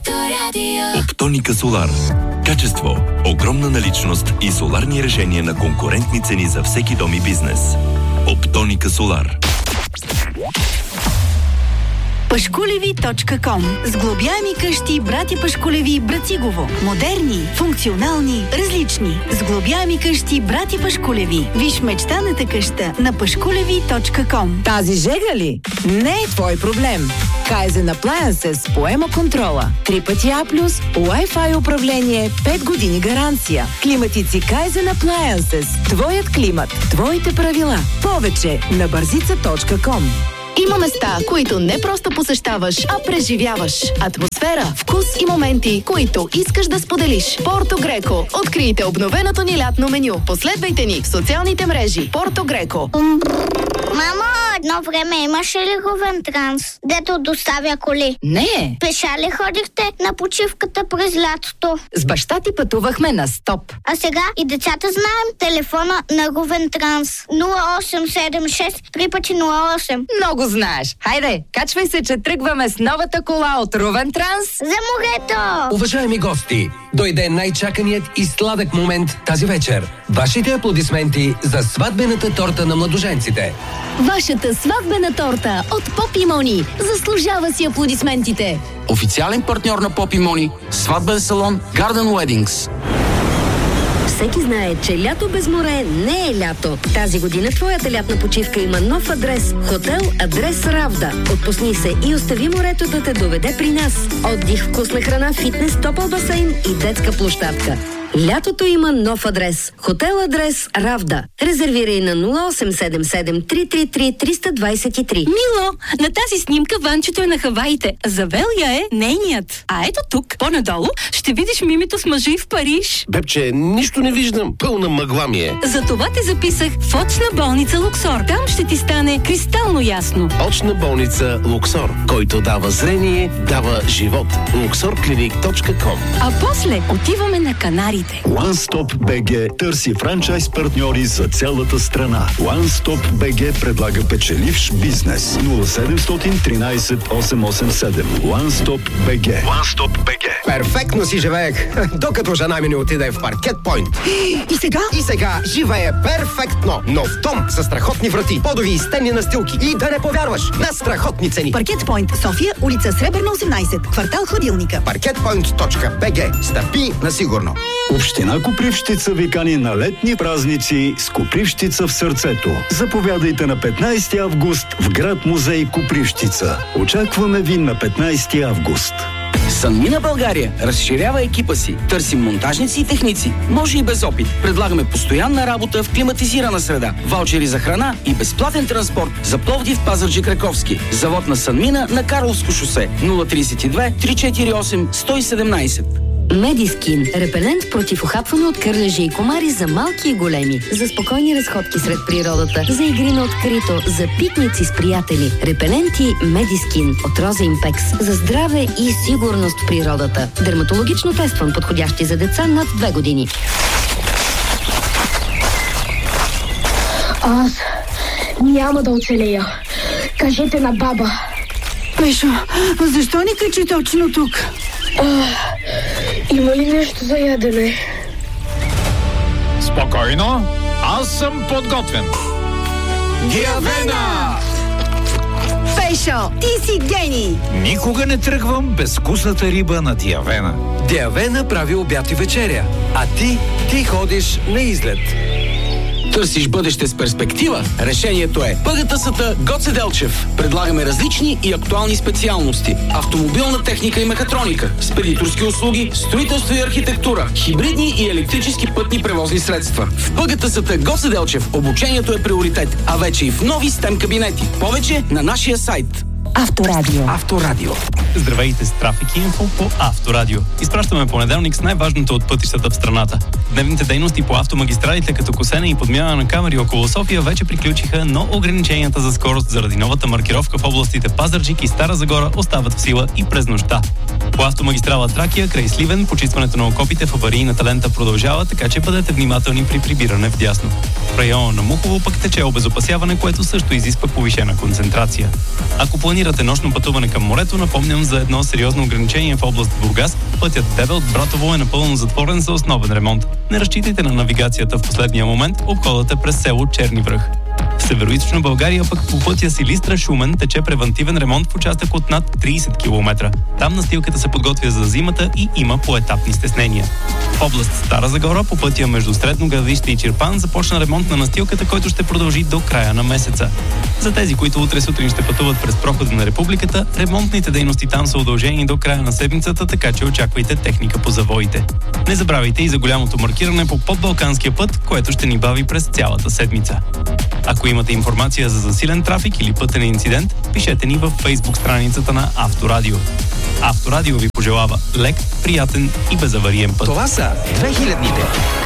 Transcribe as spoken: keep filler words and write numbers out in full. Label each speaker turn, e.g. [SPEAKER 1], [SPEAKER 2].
[SPEAKER 1] Авторадио.
[SPEAKER 2] Оптоника Солар. Качество, огромна наличност и соларни решения на конкурентни цени за всеки дом и бизнес. Оптоника Солар.
[SPEAKER 3] Пашкулеви точка ком. Сглобяеми къщи братя Пашкулеви Брацигово. Модерни, функционални, различни. Сглобяеми къщи братя Пашкулеви. Виж мечтаната къща на пашкулеви точка ком.
[SPEAKER 4] Тази жега ли? Не е твой проблем. Kaizen Appliances поема контрола. Три пъти А плюс, Wi-Fi управление, пет години гаранция. Климатици Kaizen Appliances. Твоят климат, твоите правила. Повече на бързица точка ком.
[SPEAKER 5] Има места, които не просто посещаваш, а преживяваш. Атмосфера, вкус и моменти, които искаш да споделиш. Порто Греко. Открийте обновеното ни лятно меню. Последвайте ни в социалните мрежи. Порто Греко.
[SPEAKER 6] Мамо, едно време имаше ли Ровен Транс, дето доставя коли?
[SPEAKER 4] Не.
[SPEAKER 6] Пеша ли ходихте на почивката през лятото?
[SPEAKER 4] С баща ти пътувахме на стоп.
[SPEAKER 6] А сега и децата знаем телефона на Ровен Транс. нула осем седем шест три пъти нула осем.
[SPEAKER 4] Много знаеш. Хайде, качвай се, че тръгваме с новата кола от Ровен Транс.
[SPEAKER 6] За морето!
[SPEAKER 7] Уважаеми гости, дойде най-чаканият и сладък момент тази вечер. Вашите аплодисменти за сватбената торта на младоженците.
[SPEAKER 5] Вашата сватбена торта от Поп и Мони заслужава си аплодисментите.
[SPEAKER 8] Официален партньор на Поп и Мони, сватбен салон Garden Weddings.
[SPEAKER 9] Всеки знае, че лято без море не е лято. Тази година твоята лятна почивка има нов адрес. Хотел Адрес Равда. Отпусни се и остави морето да те доведе при нас. Отдих, вкусна храна, фитнес, топъл басейн и детска площадка. Лятото има нов адрес. Хотел Адрес Равда. Резервирай на нула осем седем седем три три три три два три.
[SPEAKER 10] Мило, на тази снимка Ванчето е на Хаваите. Завел я е нейният. А ето тук, по-надолу, ще видиш мимито с мъжа и в Париж.
[SPEAKER 11] Бебче, нищо не виждам. Пълна мъгла ми е.
[SPEAKER 10] Затова те записах в очна болница Луксор. Там ще ти стане кристално ясно.
[SPEAKER 11] Очна болница Луксор, който дава зрение, дава живот. луксор клиник точка ком.
[SPEAKER 10] А после отиваме на Канарите.
[SPEAKER 12] OneStop би джи търси франчайз партньори за цялата страна. OneStop би джи предлага печеливш бизнес. нула седем едно три осем осем седем. OneStop би джи. OneStop би джи.
[SPEAKER 7] Перфектно си живеех, докато жена ми не отиде в Паркет Пойнт.
[SPEAKER 4] И сега?
[SPEAKER 7] И сега живее перфектно. Нов дом с страхотни врати, подови и стенни настилки. И да не повярваш, на страхотни цени.
[SPEAKER 3] Паркет Пойнт, София, улица Сребърна осемнайсет, квартал Хладилника.
[SPEAKER 7] паркет пойнт точка би джи. Стъпи на сигурно.
[SPEAKER 12] Община Копривщица ви кани на летни празници с Копривщица в сърцето. Заповядайте на петнайсети август в град музей Копривщица. Очакваме ви на петнайсети август.
[SPEAKER 8] Санмина България разширява екипа си. Търсим монтажници и техници. Може и без опит. Предлагаме постоянна работа в климатизирана среда. Ваучери за храна и безплатен транспорт за Пловдив, Пазарджик, Раковски. Завод на Санмина на Карловско шосе. нула три две три четири осем едно седем.
[SPEAKER 9] Медискин. Репелент против ухапване от кърлежи и комари за малки и големи. За спокойни разходки сред природата. За игри на открито. За пикници с приятели. Репеленти Медискин от Роза Импекс. За здраве и сигурност в природата. Дерматологично тестван, подходящи за деца над две години.
[SPEAKER 13] Аз няма да оцелея. Кажете на баба.
[SPEAKER 3] Пешо, защо ни качи точно тук?
[SPEAKER 13] А, има ли нещо за ядене?
[SPEAKER 14] Спокойно, аз съм подготвен.
[SPEAKER 7] Диавена!
[SPEAKER 3] Пешо, ти си гений!
[SPEAKER 14] Никога не тръгвам без вкусната риба на Диавена.
[SPEAKER 7] Диавена прави обяд и вечеря, а ти, ти ходиш на излет.
[SPEAKER 8] Търсиш бъдеще с перспектива? Решението е ПГТС-та Гоце Делчев. Предлагаме различни и актуални специалности. Автомобилна техника и мехатроника, спедиторски услуги, строителство и архитектура, хибридни и електрически пътни превозни средства. В ПГТС-та Гоце Делчев обучението е приоритет, а вече и в нови стем кабинети. Повече на нашия сайт.
[SPEAKER 4] Авторадио.
[SPEAKER 7] Авторадио.
[SPEAKER 15] Здравейте с Трафик Инфо по Авторадио. Изпращаме понеделник с най-важното от пътищата в страната. Дневните дейности по автомагистралите като косене и подмяна на камери около София вече приключиха, но ограниченията за скорост заради новата маркировка в областите Пазарджик и Стара Загора остават в сила и през нощта. По автомагистрала Тракия край Сливен почистването на окопите в аварийната лента продължава, така че бъдете внимателни при прибиране вдясно. В района на Мухово пък тече обезопасяване, което също изисква повишена концентрация. Ако планирате Планирате нощно пътуване към морето, напомням за едно сериозно ограничение в област Бургас. Пътят Девелт-Братово е напълно затворен за основен ремонт. Не разчитайте на навигацията в последния момент, обходът е през село Черни връх. В североизточна България пък по пътя Силистра-Шумен тече превантивен ремонт в участък от над трийсет километра. Там настилката се подготвя за зимата и има поетапни стеснения. В област Стара Загора по пътя между Средно Градище и Чирпан започна ремонт на настилката, който ще продължи до края на месеца. За тези, които утре сутрин ще пътуват през прохода на Републиката, ремонтните дейности там са удължени до края на седмицата, така че очаквайте техника по завоите. Не забравяйте и за голямото маркиране по подбалканския път, което ще ни бави през цялата седмица. Ако имате информация за засилен трафик или пътен инцидент, пишете ни във Фейсбук страницата на Авторадио. Авторадио ви пожелава лек, приятен и безавариен път.
[SPEAKER 1] Това са две хилядните.